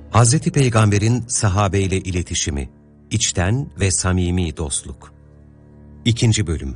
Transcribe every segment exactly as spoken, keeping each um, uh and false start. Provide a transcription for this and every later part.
Hazreti Peygamber'in sahabeyle iletişimi, içten ve samimi dostluk. İkinci bölüm.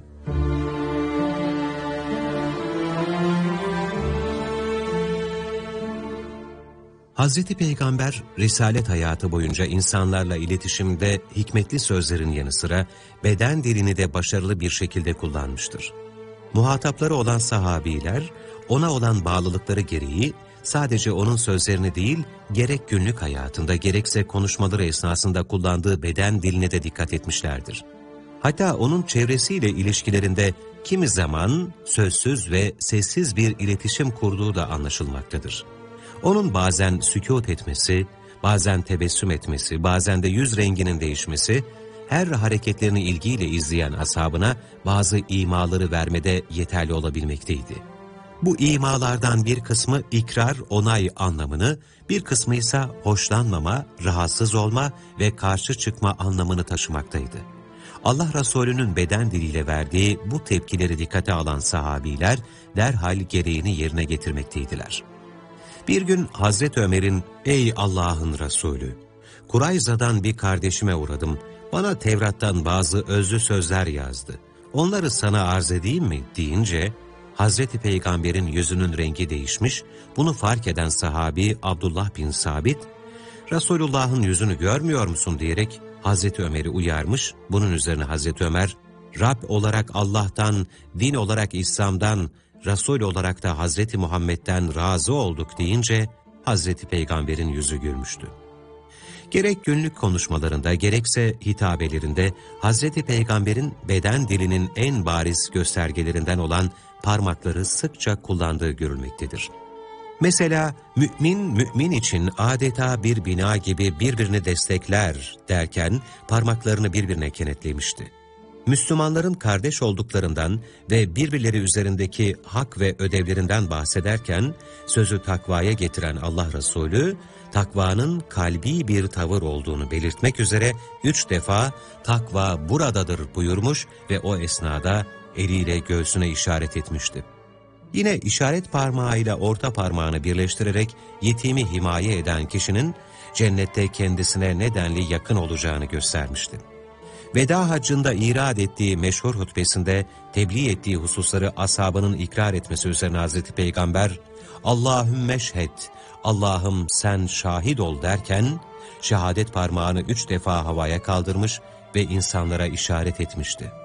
Hazreti Peygamber, risalet hayatı boyunca insanlarla iletişimde hikmetli sözlerin yanı sıra beden dilini de başarılı bir şekilde kullanmıştır. Muhatapları olan sahabiler, ona olan bağlılıkları gereği sadece onun sözlerini değil, gerek günlük hayatında gerekse konuşmaları esnasında kullandığı beden diline de dikkat etmişlerdir. Hatta onun çevresiyle ilişkilerinde kimi zaman sözsüz ve sessiz bir iletişim kurduğu da anlaşılmaktadır. Onun bazen sükût etmesi, bazen tebessüm etmesi, bazen de yüz renginin değişmesi, her hareketlerini ilgiyle izleyen ashabına bazı imaları vermede yeterli olabilmekteydi. Bu imalardan bir kısmı ikrar, onay anlamını, bir kısmı ise hoşlanmama, rahatsız olma ve karşı çıkma anlamını taşımaktaydı. Allah Resulü'nün beden diliyle verdiği bu tepkileri dikkate alan sahabiler derhal gereğini yerine getirmekteydiler. Bir gün Hazreti Ömer'in, "Ey Allah'ın Resulü, Kurayza'dan bir kardeşime uğradım, bana Tevrat'tan bazı özlü sözler yazdı. Onları sana arz edeyim mi?" deyince, Hazreti Peygamber'in yüzünün rengi değişmiş, bunu fark eden sahabi Abdullah bin Sabit, "Resulullah'ın yüzünü görmüyor musun?" diyerek Hazreti Ömer'i uyarmış. Bunun üzerine Hazreti Ömer, "Rab olarak Allah'tan, din olarak İslam'dan, Resul olarak da Hazreti Muhammed'den razı olduk" deyince Hazreti Peygamber'in yüzü gülmüştü. Gerek günlük konuşmalarında gerekse hitabelerinde Hazreti Peygamber'in beden dilinin en bariz göstergelerinden olan parmakları sıkça kullandığı görülmektedir. Mesela mümin mümin için adeta bir bina gibi birbirini destekler derken parmaklarını birbirine kenetlemişti. Müslümanların kardeş olduklarından ve birbirleri üzerindeki hak ve ödevlerinden bahsederken sözü takvaya getiren Allah Resulü, takvanın kalbi bir tavır olduğunu belirtmek üzere üç defa "takva buradadır" buyurmuş ve o esnada eliyle göğsüne işaret etmişti. Yine işaret parmağıyla orta parmağını birleştirerek yetimi himaye eden kişinin cennette kendisine nedenli yakın olacağını göstermişti. Veda haccında irad ettiği meşhur hutbesinde tebliğ ettiği hususları ashabının ikrar etmesi üzerine Hazreti Peygamber, "Allahümme şhed, Allah'ım sen şahit ol" derken şehadet parmağını üç defa havaya kaldırmış ve insanlara işaret etmişti.